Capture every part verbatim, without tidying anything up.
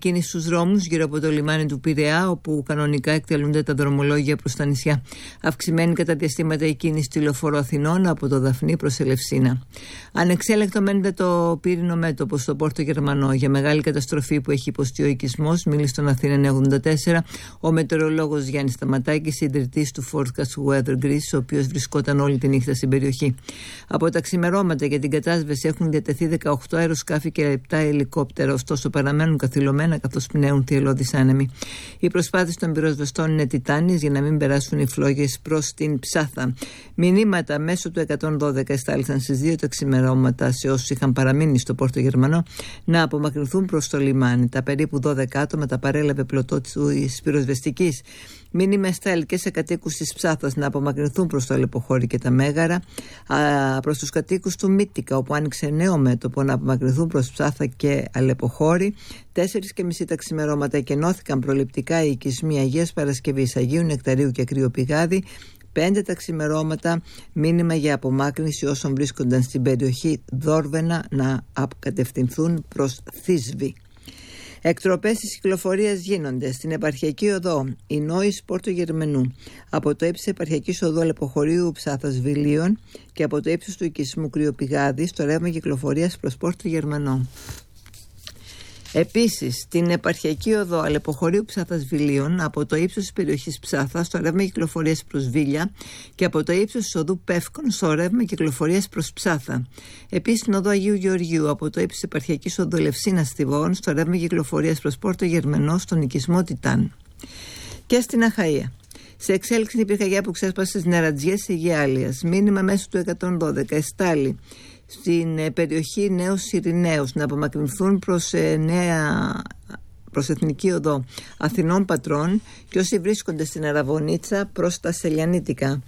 κίνηση στους δρόμους γύρω από το λιμάνι του Πειραιά, όπου κανονικά εκτελούνται τα δρομολόγια προς τα νησιά. Αυξημένη κατά διαστήματα η κίνηση στη Λεωφόρο Αθηνών από το Δαφνί προς Ελευσίνα. Ανεξέλεγκτο μένεται το πύρινο μέτωπο στο Πόρτο Γερμανό. Για μεγάλη καταστροφή που έχει υποστεί ο οικισμός, μίλησε στον Αθήνα εννιακόσια ογδόντα τέσσερα ο μετεωρολόγος Γιάννης Σταματάκης, ιδρυτής του Forecast Weather Greece, ο οποίος βρισκόταν όλη τη νύχτα στην περιοχή. Από τα ξημερώματα για την κατάσβεση έχουν διατεθεί δεκαοκτώ αεροσκάφη και επτά ελικόπτερα, ωστόσο παραμένουν καθυλωμένα καθώς πνέουν θυελλώδεις άνεμοι. Οι προσπάθειες των πυροσβεστών είναι τιτάνιες για να μην περάσουν οι φλόγες προς την Ψάθα. Μηνύματα μέσω του εκατόν δώδεκα εστάλησαν στις δύο τα ξημερώματα σε όσους είχαν παραμείνει στο Πόρτο Γερμανό να απομακρυνθούν προς το λιμάνι. Τα περίπου δώδεκα άτομα τα παρέλαβε πλωτό της πυροσβεστικής. Μήνυμα εστάλει και σε κατοίκους της Ψάθας να απομακρυνθούν προς το Αλεποχώρι και τα Μέγαρα, προς τους κατοίκους του Μύτικα, όπου άνοιξε νέο μέτωπο, να απομακρυνθούν προς Ψάθα και Αλεποχώρι. Τέσσερις και μισή τα ξημερώματα εκενώθηκαν προληπτικά οι οικισμοί Αγίας Παρασκευής, Αγίου Νεκταρίου και Κρύο Πηγάδι. Πέντε τα ξημερώματα μήνυμα για απομάκρυνση όσων βρίσκονταν στην περιοχή Δόρβαινα να κατευθυνθούν προς Θήσβη. Εκτροπές της κυκλοφορίας γίνονται στην επαρχιακή οδό Ινόης Πόρτο Γερμανού, από το ύψος της επαρχιακής οδού Αλεποχωρίου Ψάθας Βιλίων και από το ύψος του οικισμού Κρυοπηγάδη στο ρεύμα κυκλοφορίας προς Πόρτο Γερμανό. Επίσης, στην επαρχιακή οδό Αλεποχωρίου Ψάθας Βιλίων, από το ύψος της περιοχής Ψάθας στο ρεύμα κυκλοφορίας προς Βίλια και από το ύψος της οδού Πεύκων στο ρεύμα κυκλοφορίας προς Ψάθα. Επίσης, στην οδό Αγίου Γεωργίου, από το ύψος της επαρχιακής οδού Λευσίνας Στιβών στο ρεύμα κυκλοφορίας προς Πόρτο Γερμανό στον οικισμό Τιτάν. Και στην Αχαΐα. Σε εξέλιξη την πυρκαγιά που ξέσπασε στις Νερατζιές Αιγιάλειας. Μήνυμα μέσω του εκατόν δώδεκα εστάλει στην περιοχή Νέος Ειρηναίος να απομακρυνθούν προς ε, νέα προς Εθνική Οδό Αθηνών Πατρών και όσοι βρίσκονται στην Αραβωνίτσα προς τα Σελιανίτικα.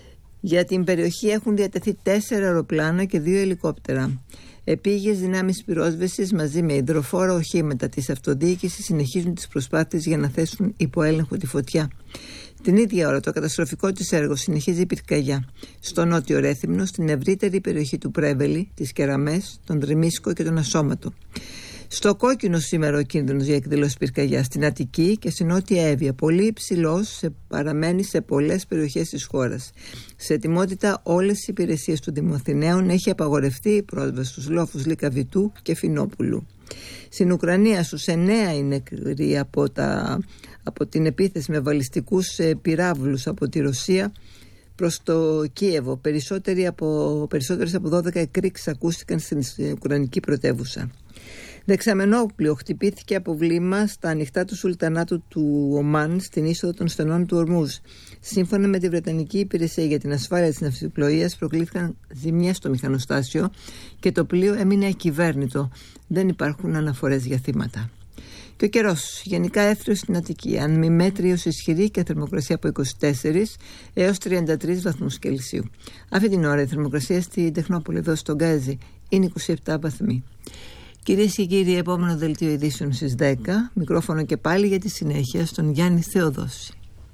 Για την περιοχή έχουν διατεθεί τέσσερα αεροπλάνα και δύο ελικόπτερα. Επίγειες δυνάμεις πυρόσβεσης μαζί με υδροφόρα οχήματα της αυτοδιοίκησης συνεχίζουν τις προσπάθειες για να θέσουν υπό έλεγχο τη φωτιά. Την ίδια ώρα το καταστροφικό της έργο συνεχίζει η πυρκαγιά στο νότιο Ρέθυμνο, στην ευρύτερη περιοχή του Πρέβελη, τις Κεραμές, τον Τριμίσκο και τον Ασώματο. Στο κόκκινο σήμερα ο κίνδυνος για εκδήλωση πυρκαγιά στην Αττική και στην Νότια Εύβοια, πολύ υψηλός, σε, παραμένει σε πολλές περιοχές της χώρας. Σε ετοιμότητα όλες οι υπηρεσίες του Δήμου Αθηναίων, έχει απαγορευτεί η πρόσβαση στους λόφους Λυκαβητού και Φινόπουλου. Στην Ουκρανία στους εννέα είναι νεκροί από, τα, από την επίθεση με βαλιστικούς ε, πυράβλους από τη Ρωσία προς το Κίεβο. Περισσότεροι από, περισσότερες από δώδεκα εκρήξεις ακούστηκαν στην Ουκρανική πρωτεύουσα. Δεξαμενόπλιο χτυπήθηκε από βλήμα στα ανοιχτά του Σουλτανάτου του Ομάν στην είσοδο των στενών του Ορμούζ. Σύμφωνα με τη Βρετανική Υπηρεσία για την Ασφάλεια της Ναυσιπλοείας, προκλήθηκαν ζημιές στο μηχανοστάσιο και το πλοίο έμεινε ακυβέρνητο. Δεν υπάρχουν αναφορές για θύματα. Και ο καιρός, γενικά εύθραιος στην Αττική, αν μη μέτριος ισχυρή και θερμοκρασία από είκοσι τέσσερα έως τριάντα τρεις βαθμούς Κελσίου. Αυτή την ώρα η θερμοκρασία στην Τεχνόπολη, εδώ στον Γκάζι, είναι είκοσι επτά βαθμοί. Κυρίες και κύριοι, επόμενο δελτίο ειδήσεων στις δέκα. Μικρόφωνο και πάλι για τη συνέχεια στον Γιάννη Θεοδόση.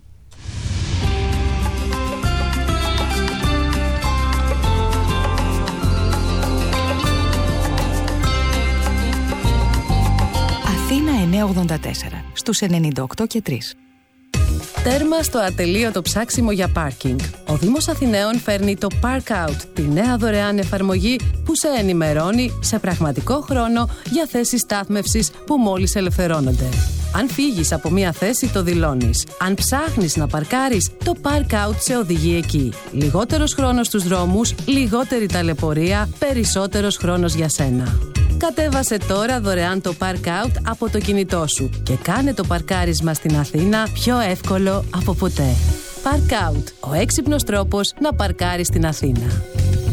Αθήνα εννιακόσια ογδόντα τέσσερα, στους ενενήντα οκτώ και τρία. Τέρμα στο ατελείωτο ψάξιμο για πάρκινγκ. Ο Δήμος Αθηναίων φέρνει το Park Out, τη νέα δωρεάν εφαρμογή που σε ενημερώνει σε πραγματικό χρόνο για θέσεις στάθμευσης που μόλις ελευθερώνονται. Αν φύγεις από μία θέση, το δηλώνεις. Αν ψάχνεις να παρκάρεις, το Park Out σε οδηγεί εκεί. Λιγότερος χρόνος στους δρόμους, λιγότερη ταλαιπωρία, περισσότερος χρόνος για σένα. Κατέβασε τώρα δωρεάν το Park Out από το κινητό σου και κάνε το παρκάρισμα στην Αθήνα πιο εύκολο από ποτέ. Park Out, ο έξυπνος τρόπος να παρκάρεις στην Αθήνα.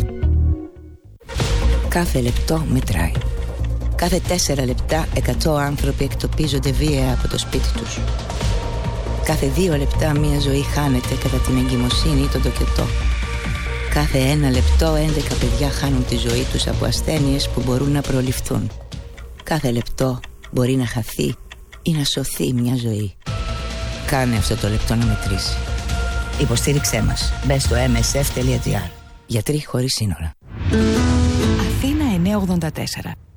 Κάθε λεπτό μετράει. Κάθε τέσσερα λεπτά εκατό άνθρωποι εκτοπίζονται βία από το σπίτι τους. Κάθε δύο λεπτά μία ζωή χάνεται κατά την εγκυμοσύνη ή τον τοκετό. Κάθε ένα λεπτό έντεκα παιδιά χάνουν τη ζωή τους από ασθένειες που μπορούν να προληφθούν. Κάθε λεπτό μπορεί να χαθεί ή να σωθεί μια ζωή. Κάνε αυτό το λεπτό να μετρήσει. Υποστήριξέ μας. Μπες στο εμ ες εφ τελεία τζι άρ. Γιατροί χωρίς σύνορα. Αθήνα εννιακόσια ογδόντα τέσσερα.